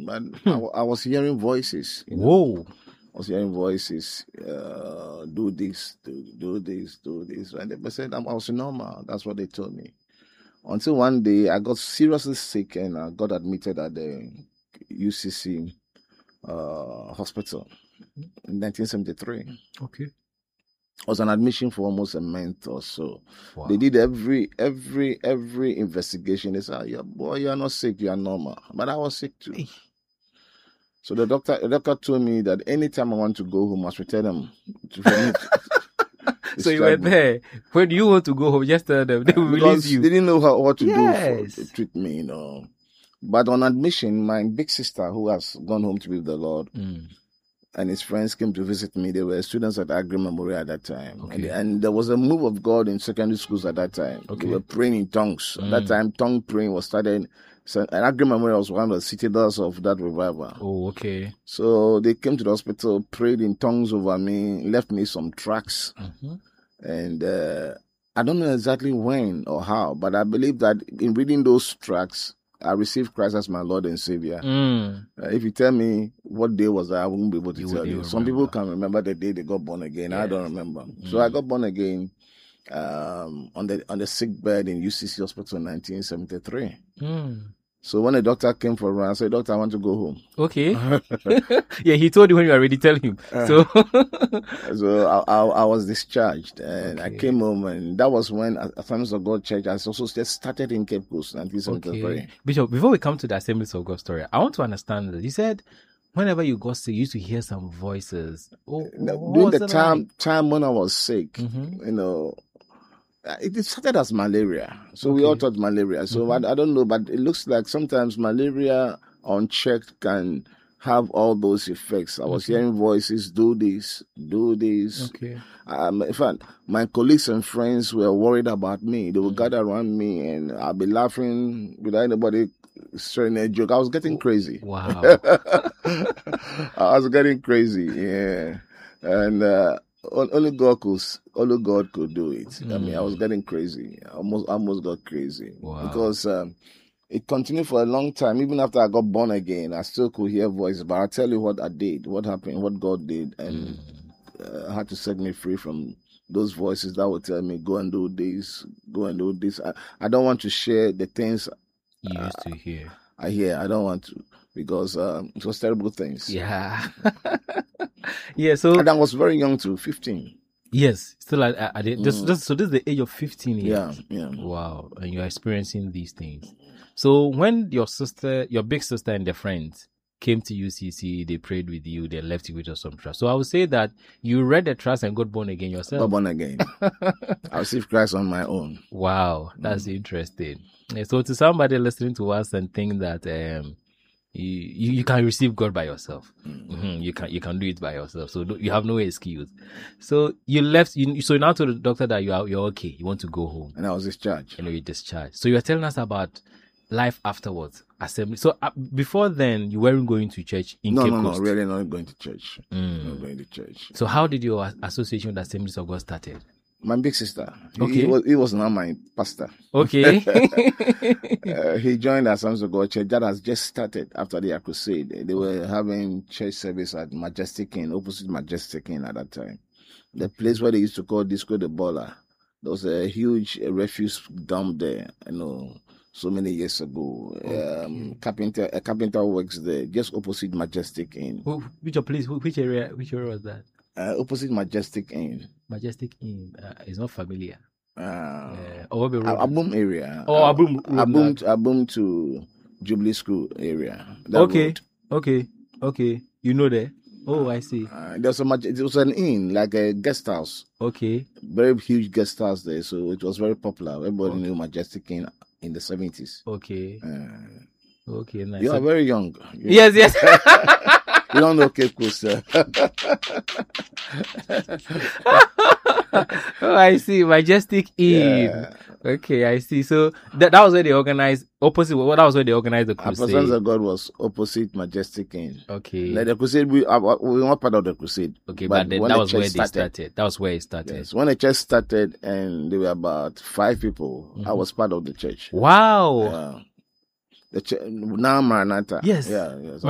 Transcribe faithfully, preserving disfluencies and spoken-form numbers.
But I, wa- I was hearing voices. You know? Whoa. I was hearing voices, uh, do this, do, do this, do this. And they said I was normal. That's what they told me. Until one day I got seriously sick and I got admitted at the U C C uh, hospital in nineteen seventy-three. Okay. I was on admission for almost a month or so. Wow. They did every, every, every investigation. They said, "Yeah, boy, you are not sick, you are normal." But I was sick too. Hey. So the doctor, the doctor told me that anytime I want to go home, I should tell them. To, for me to, So you were there. When you want to go home, just tell them. They will release you. They didn't know how, what to Yes. do for, to treat me, you know. But on admission, my big sister, who has gone home to be with the Lord, Mm. and his friends came to visit me. They were students at Agri Memorial at that time. Okay. And, and there was a move of God in secondary schools at that time. Okay. They were praying in tongues. Mm. At that time, tongue praying was started. So, and Agri Memorial was one of the citadels of that revival. Oh, okay. So they came to the hospital, prayed in tongues over me, left me some tracts. Mm-hmm. And uh, I don't know exactly when or how, but I believe that in reading those tracts, I received Christ as my Lord and Savior. Mm. Uh, if you tell me what day was that, I won't be able to You tell wouldn't you. even Some people remember. can remember the day they got born again. I Yes. don't remember. Mm. So I got born again um, on the on the sick bed in U C C Hospital in nineteen seventy-three. Mm. So when the doctor came for a run, I said, "Doctor, I want to go home." Okay. Yeah, he told you when you already tell him. So So I, I, I was discharged, and I Okay. came home, and that was when Assemblies of God Church has also just started in Cape Coast, nineteen seventy-three. okay. Bishop, before we come to the Assemblies of God story, I want to understand that you said whenever you got sick, you used to hear some voices. Oh, Now, what during was the it time like? time when I was sick, Mhm. you know, uh, it it started as malaria. So we all Okay. thought malaria. So Mhm. I, I don't know, but it looks like sometimes malaria unchecked can have all those effects. I was Mhm. hearing voices, do this, do this. Okay. Um, in fact, my colleagues and friends were worried about me. They would Mm. gather around me and I'll be laughing without anybody sharing a joke. I was getting crazy. Wow. I was getting crazy, yeah. And uh, on- only God could, only God could do it. I mean, I was Mm. getting crazy. I almost, almost got crazy Wow. because um, it continued for a long time. Even after I got born again, I still could hear voices. But I'll tell you what I did, what happened, what God did, and Mm. uh, had to set me free from those voices that would tell me, "Go and do this, go and do this." I, I don't want to share the things You used to hear. I hear. I don't want to because um, it was terrible things. Yeah. Yeah. So And I was very young too, fifteen. yes, still at, at, at the- this, Mm. this, so this is the age of fifteen years. Yeah, yeah. Wow, and you're experiencing these things. So when your sister, your big sister and the friends came to U C C, they prayed with you, they left you with some trust. So I would say that you read the trust and got born again Got yourself. born again. I received Christ on my own. Wow, that's interesting. Yeah, so to somebody listening to us and think that um you you, you can receive God by yourself, Mhm, you can you can do it by yourself. So do- you have no excuse. So you left. You so now told the doctor that you are you're okay. You want to go home. And I was discharged. You know, you discharged. So you're telling us about life afterwards, assembly. So uh, before then, you weren't going to church in No, Cape no, no, Coast. really not going to church. Mm. Not going to church. So how did your a- association with Assemblies of God started? My big sister. He, Okay. he was, he was now my pastor. Okay. Uh, he joined the Assemblies of God Church that has just started after the crusade. They were having church service at Majestic Inn, opposite Majestic Inn at that time. The place where they used to call Disco de Bola. There was a huge uh, refuse dump there, you know, so many years ago. Um, carpenter, a carpenter works there, just opposite Majestic Inn. Who- which place? who- Which area? Which area was that? Uh, opposite Majestic Inn. Majestic Inn. Uh, it's not familiar. Uh, Uh, or what A- Abum area. Oh, Abum Road, Abum, Abum to Jubilee School area. That Okay. road. Okay. Okay. You know there. Oh, I see. Uh, there's a maj- it was an inn, like a guest house, Okay. very huge guest house there. So it was very popular. Everybody Okay. knew Majestic Inn in the seventies. Okay. Uh, Okay. Nice. you So- are very young. You, yes. Yes. you don't know Cape Coast. sir. Oh, I see. Majestic Inn. Yeah. Okay, I see. So that, that was where they organized opposite. Well, that was where they organized the Our Sons crusade. of God was opposite Majestic Inn. Okay. Like the crusade, we, uh, we were not part of the crusade. Okay, but, then when that the was church where they started. That was where it started. Yes, when the church started and there were about five people, I Mhm. was part of the church. Wow. Yeah. The ch- now Maranatha. Yes. Yeah, yes.